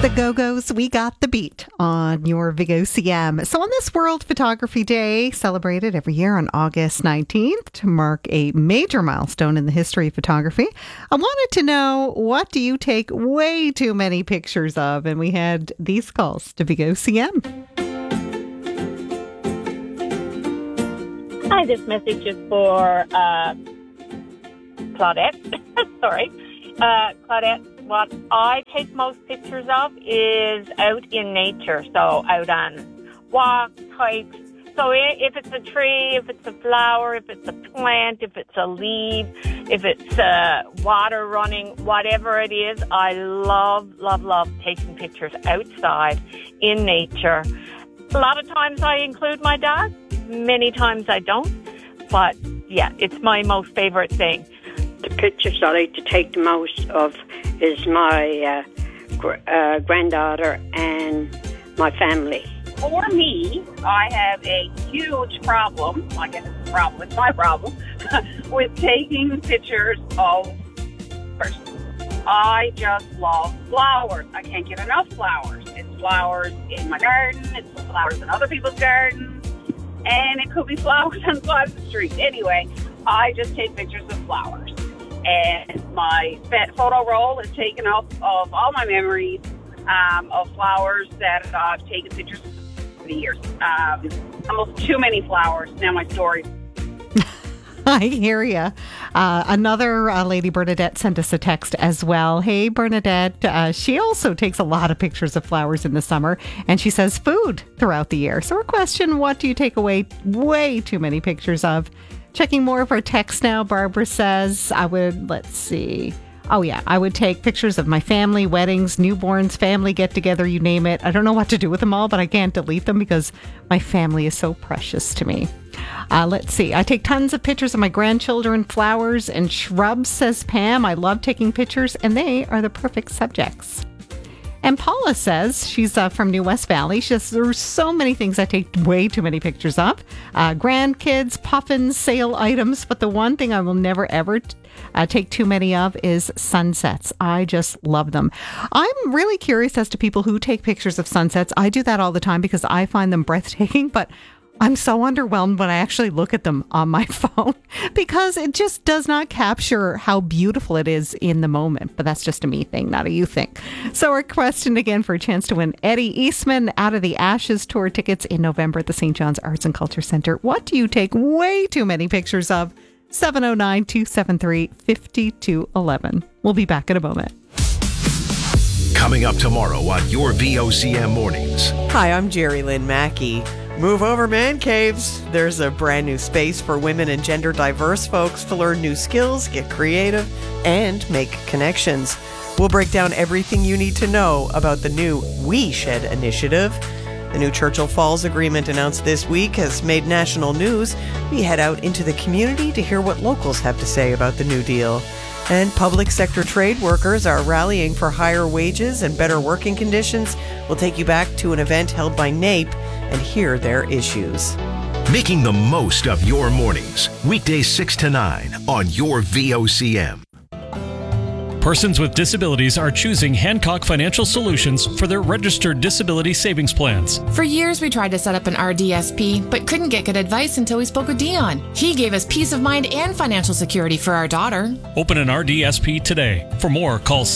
The Go-Go's We Got the Beat on your VOCM. So on this World Photography Day, celebrated every year on August 19th to mark a major milestone in the history of photography, I wanted to know, what do you take way too many pictures of? And we had these calls to VOCM. Hi, this message is for Claudette. Sorry. Claudette, what I take most pictures of is out in nature, so out on walks, hikes. So if it's a tree, if it's a flower, if it's a plant, if it's a leaf, if it's water running, whatever it is, I love taking pictures outside in nature. A lot of times I include my dog. Many times I don't. But, yeah, it's my most favorite thing. The pictures I like to take the most of is my granddaughter and my family. For me, I have a huge problem, I guess it's a problem, it's my problem, with taking pictures of persons. I just love flowers. I can't get enough flowers. It's flowers in my garden, it's flowers in other people's gardens, and it could be flowers on the side of the street. Anyway, I just take pictures of flowers. And my photo roll is taken up of all my memories of flowers that I've taken pictures of over the years. Almost too many flowers. Now my story. I hear you. Another lady, Bernadette, sent us a text as well. Hey, Bernadette. She also takes a lot of pictures of flowers in the summer, and she says food throughout the year. So her question, what do you take away way too many pictures of? Checking more of our text now, Barbara says, I would take pictures of my family, weddings, newborns, family get-together, you name it. I don't know what to do with them all, but I can't delete them because my family is so precious to me. I take tons of pictures of my grandchildren, flowers, and shrubs, says Pam. I love taking pictures, and they are the perfect subjects. And Paula says, she's from New West Valley. She says, there's so many things I take way too many pictures of. Grandkids, puffins, sale items. But the one thing I will never, ever take too many of is sunsets. I just love them. I'm really curious as to people who take pictures of sunsets. I do that all the time because I find them breathtaking, but I'm so underwhelmed when I actually look at them on my phone because it just does not capture how beautiful it is in the moment. But that's just a me thing, not a you thing. So our question again for a chance to win Eddie Eastman Out of the Ashes tour tickets in November at the St. John's Arts and Culture Centre. What do you take way too many pictures of? 709-273-5211. We'll be back in a moment. Coming up tomorrow on your VOCM Mornings. Hi, I'm Jerry Lynn Mackey. Move over, man caves. There's a brand new space for women and gender diverse folks to learn new skills, get creative, and make connections. We'll break down everything you need to know about the new We Shed initiative. The new Churchill Falls agreement announced this week has made national news. We head out into the community to hear what locals have to say about the new deal. And public sector trade workers are rallying for higher wages and better working conditions. We'll take you back to an event held by NAPE and hear their issues. Making the most of your mornings. Weekdays 6 to 9 on your VOCM. Persons with disabilities are choosing Hancock Financial Solutions for their registered disability savings plans. For years, we tried to set up an RDSP, but couldn't get good advice until we spoke with Dion. He gave us peace of mind and financial security for our daughter. Open an RDSP today. For more, call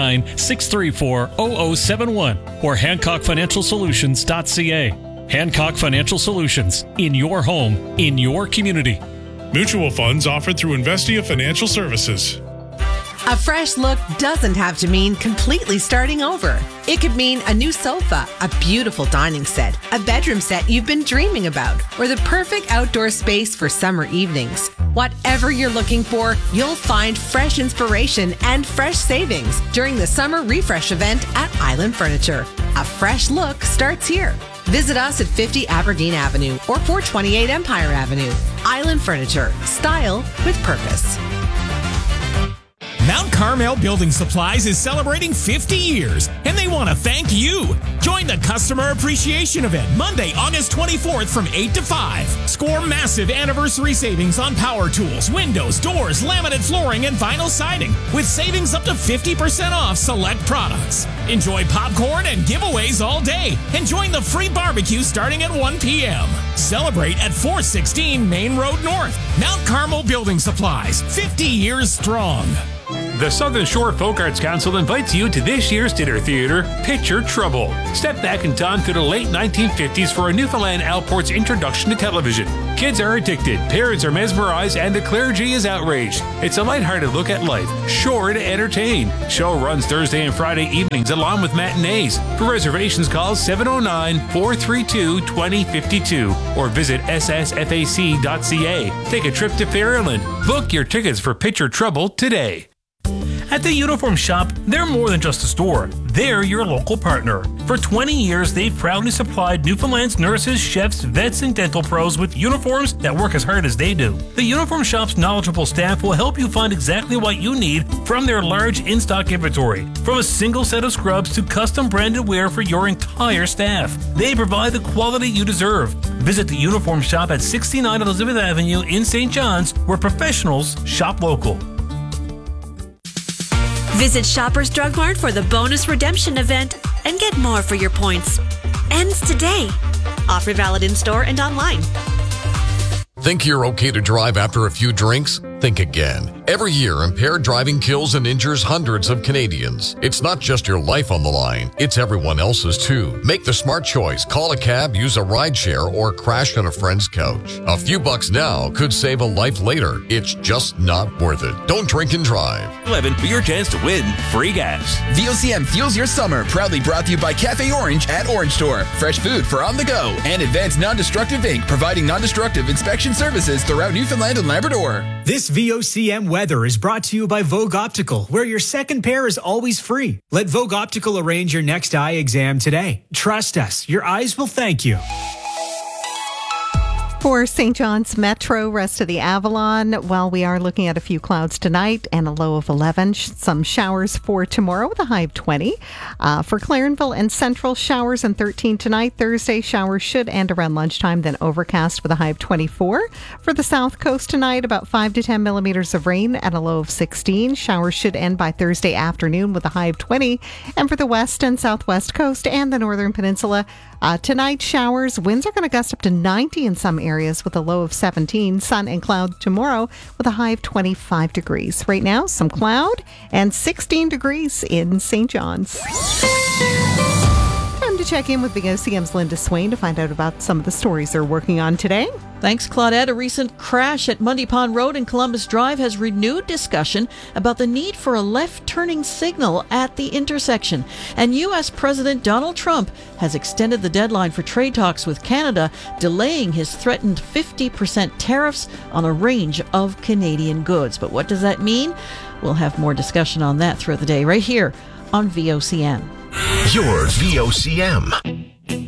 709-634-0071 or HancockFinancialSolutions.ca. Hancock Financial Solutions. In your home, in your community. Mutual funds offered through Investia Financial Services. A fresh look doesn't have to mean completely starting over. It could mean a new sofa, a beautiful dining set, a bedroom set you've been dreaming about, or the perfect outdoor space for summer evenings. Whatever you're looking for, you'll find fresh inspiration and fresh savings during the Summer Refresh event at Island Furniture. A fresh look starts here. Visit us at 50 Aberdeen Avenue or 428 Empire Avenue. Island Furniture. Style with purpose. Mount Carmel Building Supplies is celebrating 50 years, and they want to thank you. Join the Customer Appreciation Event Monday, August 24th from 8 to 5. Score massive anniversary savings on power tools, windows, doors, laminate flooring, and vinyl siding, with savings up to 50% off select products. Enjoy popcorn and giveaways all day, and join the free barbecue starting at 1 p.m. Celebrate at 416 Main Road North. Mount Carmel Building Supplies, 50 years strong. The Southern Shore Folk Arts Council invites you to this year's dinner theater, Picture Trouble. Step back in time to the late 1950s for a Newfoundland Outport's introduction to television. Kids are addicted, parents are mesmerized, and the clergy is outraged. It's a lighthearted look at life, sure to entertain. Show runs Thursday and Friday evenings along with matinees. For reservations, call 709-432-2052 or visit ssfac.ca. Take a trip to Fairland. Book your tickets for Picture Trouble today. At the Uniform Shop, they're more than just a store. They're your local partner. For 20 years, they've proudly supplied Newfoundland's nurses, chefs, vets, and dental pros with uniforms that work as hard as they do. The Uniform Shop's knowledgeable staff will help you find exactly what you need from their large in-stock inventory. From a single set of scrubs to custom branded wear for your entire staff. They provide the quality you deserve. Visit the Uniform Shop at 69 Elizabeth Avenue in St. John's, where professionals shop local. Visit Shoppers Drug Mart for the bonus redemption event and get more for your points. Ends today. Offer valid in-store and online. Think you're okay to drive after a few drinks? Think again. Every year, impaired driving kills and injures hundreds of Canadians. It's not just your life on the line, it's everyone else's too. Make the smart choice. Call a cab, use a rideshare, or crash on a friend's couch. A few bucks now could save a life later. It's just not worth it. Don't drink and drive. 11 for your chance to win free gas. VOCM fuels your summer. Proudly brought to you by Cafe Orange at Orange Store. Fresh food for on the go. And Advanced Non-Destructive Inc., providing non-destructive inspection services throughout Newfoundland and Labrador. This VOCM weather is brought to you by Vogue Optical, where your second pair is always free. Let Vogue Optical arrange your next eye exam today. Trust us, your eyes will thank you. For St. John's Metro, rest of the Avalon, well, we are looking at a few clouds tonight and a low of 11. Some showers for tomorrow with a high of 20. For Clarenville and Central, showers and 13 tonight. Thursday, showers should end around lunchtime, then overcast with a high of 24. For the South Coast tonight, about 5 to 10 millimeters of rain and a low of 16. Showers should end by Thursday afternoon with a high of 20. And for the West and Southwest Coast and the Northern Peninsula, tonight, showers. Winds are going to gust up to 90 in some areas with a low of 17. Sun and cloud tomorrow with a high of 25 degrees. Right now, some cloud and 16 degrees in St. John's. Time to check in with the OCM's Linda Swain to find out about some of the stories they're working on today. Thanks, Claudette. A recent crash at Mundy Pond Road and Columbus Drive has renewed discussion about the need for a left-turning signal at the intersection. And U.S. President Donald Trump has extended the deadline for trade talks with Canada, delaying his threatened 50% tariffs on a range of Canadian goods. But what does that mean? We'll have more discussion on that throughout the day right here on VOCM. Your VOCM.